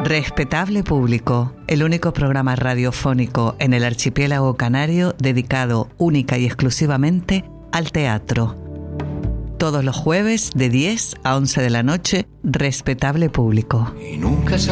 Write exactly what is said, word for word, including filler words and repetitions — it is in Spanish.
Respetable Público, el único programa radiofónico en el archipiélago canario dedicado única y exclusivamente al teatro. Todos los jueves de diez a once de la noche, Respetable Público. Y nunca se